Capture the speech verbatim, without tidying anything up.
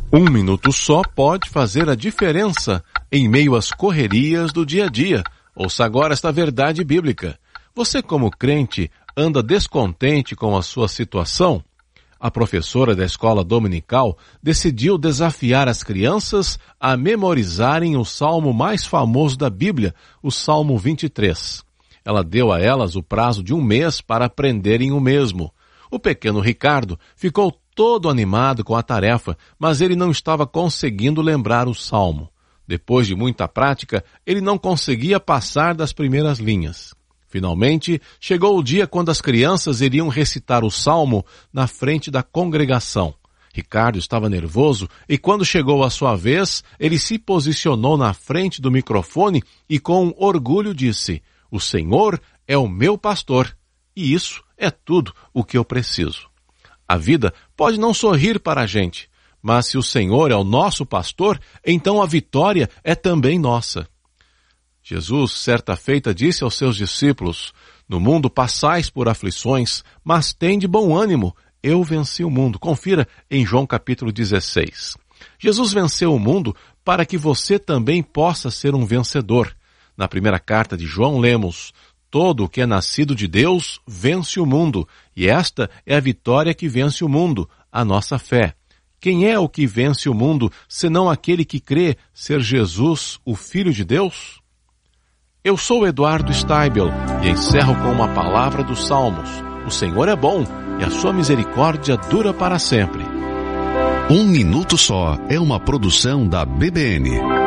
Um minuto só pode fazer a diferença em meio às correrias do dia a dia. Ouça agora esta verdade bíblica. Você, como crente, anda descontente com a sua situação? A professora da escola dominical decidiu desafiar as crianças a memorizarem o salmo mais famoso da Bíblia, o Salmo vinte e três. Ela deu a elas o prazo de um mês para aprenderem o mesmo. O pequeno Ricardo ficou todo animado com a tarefa, mas ele não estava conseguindo lembrar o salmo. Depois de muita prática, ele não conseguia passar das primeiras linhas. Finalmente, chegou o dia quando as crianças iriam recitar o salmo na frente da congregação. Ricardo estava nervoso e quando chegou a sua vez, ele se posicionou na frente do microfone e com orgulho disse: "O Senhor é o meu pastor, e isso é tudo o que eu preciso." A vida pode não sorrir para a gente, mas se o Senhor é o nosso pastor, então a vitória é também nossa. Jesus, certa feita, disse aos seus discípulos: "No mundo passais por aflições, mas tende bom ânimo, eu venci o mundo." Confira em João capítulo dezesseis. Jesus venceu o mundo para que você também possa ser um vencedor. Na primeira carta de João lemos: "Todo o que é nascido de Deus vence o mundo, e esta é a vitória que vence o mundo, a nossa fé." Quem é o que vence o mundo, senão aquele que crê ser Jesus, o Filho de Deus? Eu sou Eduardo Steibel e encerro com uma palavra dos Salmos. O Senhor é bom e a sua misericórdia dura para sempre. Um Minuto Só é uma produção da B B N.